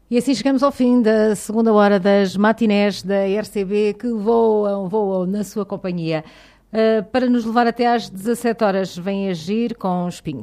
E assim chegamos ao fim da segunda hora das matinés da RCB que voam na sua companhia. Para nos levar até às 17 horas, vem Agir com Espinho.